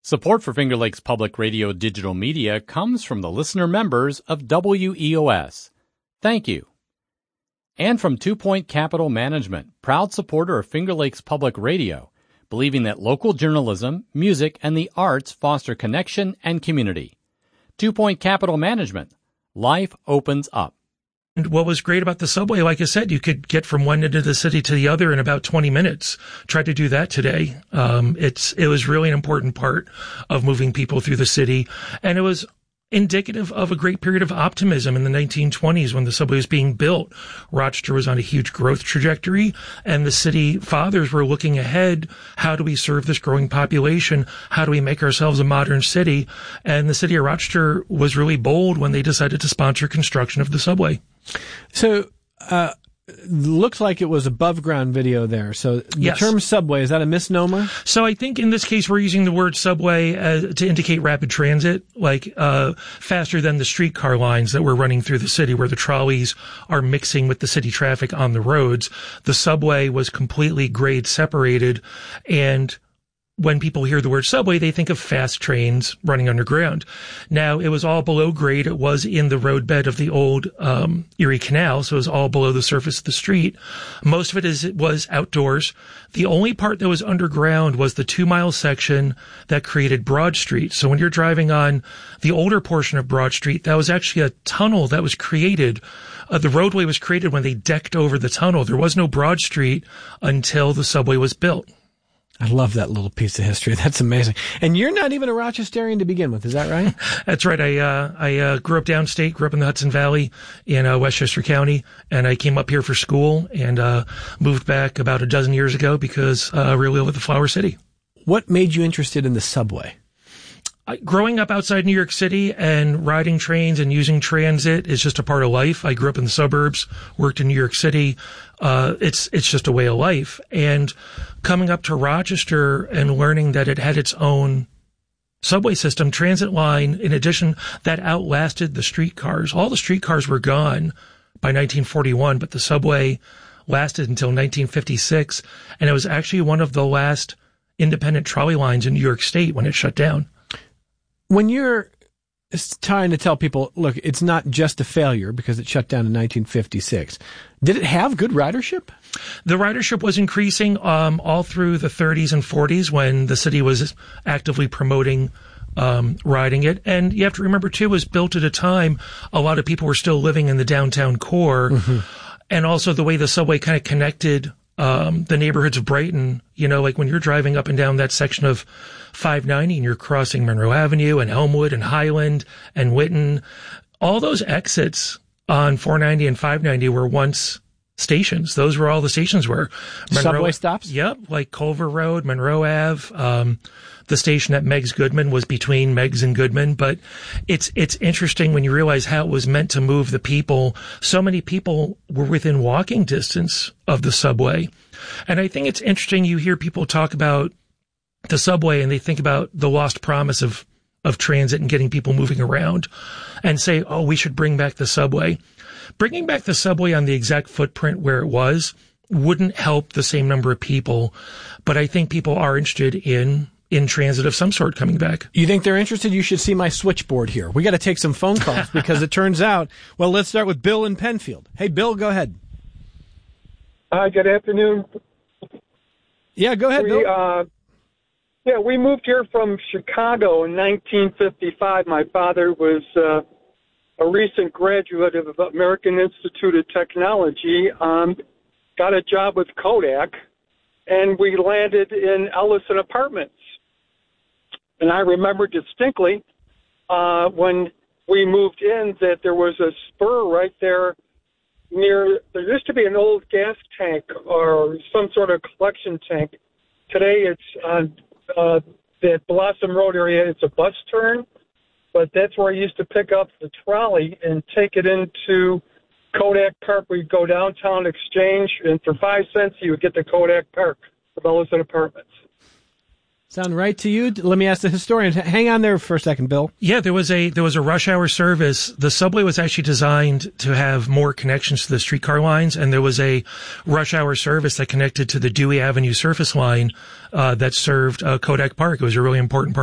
Support for Finger Lakes Public Radio digital media comes from the listener members of WEOS. Thank you. And from 2 Point Capital Management, proud supporter of Finger Lakes Public Radio, believing that local journalism, music, and the arts foster connection and community. 2 Point Capital Management. Life opens up. And what was great about the subway, like I said, you could get from one end of the city to the other in about 20 minutes. Tried to do that today. It was really an important part of moving people through the city. And it was indicative of a great period of optimism in the 1920s when the subway was being built. Rochester was on a huge growth trajectory, and the city fathers were looking ahead. How do we serve this growing population? How do we make ourselves a modern city? And the city of Rochester was really bold when they decided to sponsor construction of the subway. So, looks like it was above ground video there. So the Yes. term subway, is that a misnomer? So I think in this case we're using the word subway to indicate rapid transit, like faster than the streetcar lines that were running through the city where the trolleys are mixing with the city traffic on the roads. The subway was completely grade separated, and when people hear the word subway, they think of fast trains running underground. Now, it was all below grade. It was in the roadbed of the old Erie Canal, so it was all below the surface of the street. Most of it was outdoors. The only part that was underground was the 2-mile section that created Broad Street. So when you're driving on the older portion of Broad Street, that was actually a tunnel that was created. The roadway was created when they decked over the tunnel. There was no Broad Street until the subway was built. I love that little piece of history. That's amazing. And you're not even a Rochesterian to begin with, is that right? That's right. I grew up downstate, grew up in the Hudson Valley in Westchester County, and I came up here for school and moved back about a dozen years ago because I really live at the Flower City. What made you interested in the subway? Growing up outside New York City and riding trains and using transit is just a part of life. I grew up in the suburbs, worked in New York City. It's just a way of life. And coming up to Rochester and learning that it had its own subway system, transit line, in addition, that outlasted the streetcars. All the streetcars were gone by 1941, but the subway lasted until 1956. And it was actually one of the last independent trolley lines in New York State when it shut down. When you're trying to tell people, look, it's not just a failure because it shut down in 1956, did it have good ridership? The ridership was increasing all through the 30s and 40s when the city was actively promoting riding it. And you have to remember, too, it was built at a time a lot of people were still living in the downtown core. Mm-hmm. And also the way the subway kind of connected the neighborhoods of Brighton, you know, like when you're driving up and down that section of 590 and you're crossing Monroe Avenue and Elmwood and Highland and Whitten, all those exits on 490 and 590 were once stations. Those were all the stations were. Subway stops? Yep, like Culver Road, Monroe Ave. The station at Meigs Goodman was between Meigs and Goodman. But it's interesting when you realize how it was meant to move the people. So many people were within walking distance of the subway. And I think it's interesting you hear people talk about the subway and they think about the lost promise of transit and getting people moving around and say, oh, we should bring back the subway. Bringing back the subway on the exact footprint where it was wouldn't help the same number of people. But I think people are interested in transit of some sort coming back. You think they're interested? You should see my switchboard here. We got to take some phone calls because it turns out, well, let's start with Bill in Penfield. Hey, Bill, go ahead. Hi, good afternoon. Yeah, go ahead, Bill. We moved here from Chicago in 1955. My father was a recent graduate of American Institute of Technology, got a job with Kodak, and we landed in Ellison Apartments. And I remember distinctly when we moved in that there was a spur right there there used to be an old gas tank or some sort of collection tank. Today it's on that Blossom Road area. It's a bus turn, but that's where I used to pick up the trolley and take it into Kodak Park. We'd go downtown Exchange, and for 5 cents you would get to Kodak Park from Ellison Apartments. Sound right to you? Let me ask the historian. Hang on there for a second, Bill. Yeah, there was a rush hour service. The subway was actually designed to have more connections to the streetcar lines, and there was a rush hour service that connected to the Dewey Avenue surface line that served Kodak Park. It was a really important part